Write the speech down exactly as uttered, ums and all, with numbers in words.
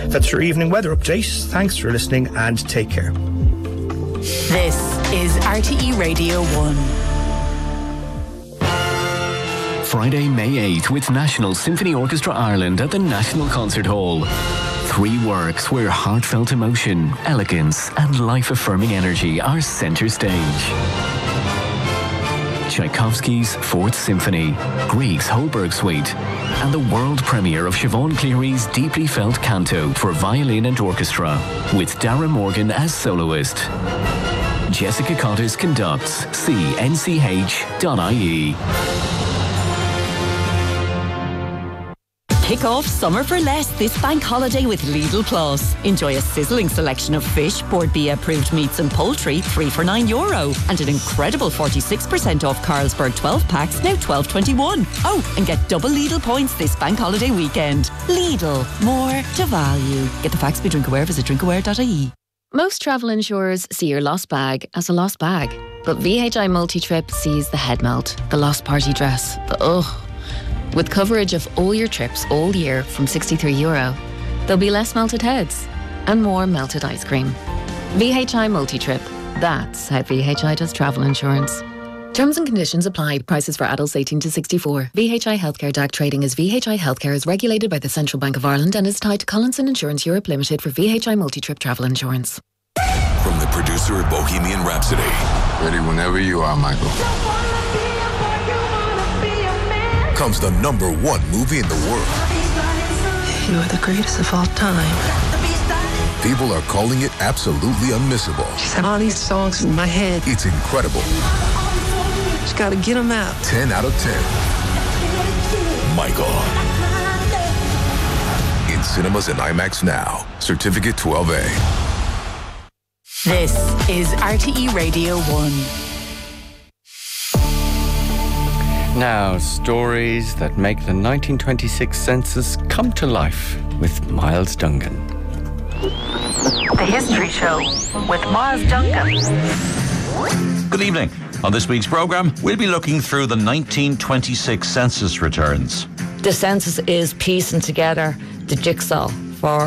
That's your evening weather update. Thanks for listening and take care. This is R T E Radio one. Friday, May eighth with National Symphony Orchestra Ireland at the National Concert Hall. Three works where heartfelt emotion, elegance and life-affirming energy are centre stage. Tchaikovsky's Fourth Symphony, Grieg's Holberg Suite, and the world premiere of Siobhan Cleary's deeply felt canto for violin and orchestra, with Dara Morgan as soloist. Jessica Cottis conducts. See N C H dot I E. Kick off summer for less this bank holiday with Lidl Plus. Enjoy a sizzling selection of fish, Board B approved meats and poultry, three for nine euro, and an incredible forty-six percent off Carlsberg twelve packs, now twelve twenty-one. Oh, and get double Lidl points this bank holiday weekend. Lidl, more to value. Get the facts by Drinkaware. Visit drinkaware dot I E. Most travel insurers see your lost bag as a lost bag, but V H I Multi-Trip sees the head melt, the lost party dress, the ugh. With coverage of all your trips all year from sixty-three euro, there'll be less melted heads and more melted ice cream. V H I Multi-Trip. That's how V H I does travel insurance. Terms and conditions apply. Prices for adults eighteen to sixty-four. V H I Healthcare D A C trading as V H I Healthcare is regulated by the Central Bank of Ireland and is tied to Collinson Insurance Europe Limited for V H I Multi-Trip travel insurance. From the producer of Bohemian Rhapsody. Ready whenever you are, Michael. Comes the number one movie in the world. You are the greatest of all time. People are calling it absolutely unmissable. Just have all these songs in my head. It's incredible. Just gotta get them out. ten out of ten. Michael. In cinemas and IMAX now. Certificate twelve A. This is R T E Radio one. Now, stories that make the nineteen twenty-six census come to life with Miles Dungan. The History Show with Miles Dungan. Good evening. On this week's programme, we'll be looking through the nineteen twenty-six census returns. The census is piecing together the jigsaw